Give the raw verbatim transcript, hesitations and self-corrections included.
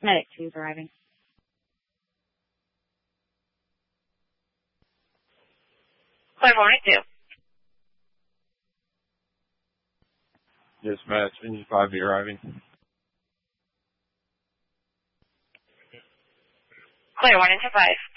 Medic two is arriving. Claiborne two. Dispatch, engine five be arriving. Claiborne into five.